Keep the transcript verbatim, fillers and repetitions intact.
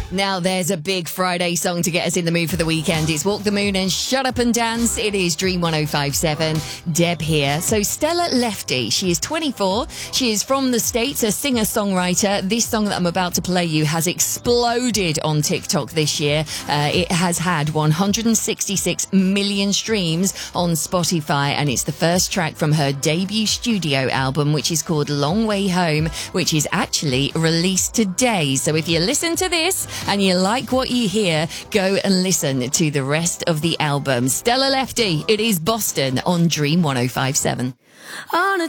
Now there's a big Friday song to get us in the mood for the weekend. It's Walk the Moon and Shut Up and Dance. It is Dream one oh five seven. Deb here. So Stella Lefty, she is twenty-four. She is from the States, a singer-songwriter. This song that I'm about to play you has exploded on TikTok this year. Uh, it has had one hundred sixty-six million streams on Spotify, and it's the first track from her debut studio album, which is called Long Way Home, which is actually released today. So if you listen to this and you like what you hear, go and listen to the rest of the album. Stella Lefty, it is Boston on Dream one oh five seven. On a